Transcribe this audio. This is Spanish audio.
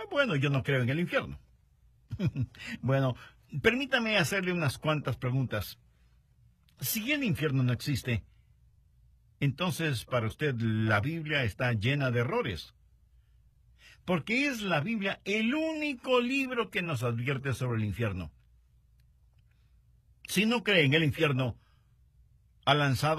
Bueno, yo no creo en el infierno. Bueno, permítame hacerle unas cuantas preguntas. Si el infierno no existe, entonces para usted la Biblia está llena de errores. Porque es la Biblia el único libro que nos advierte sobre el infierno. Si no cree en el infierno, ha lanzado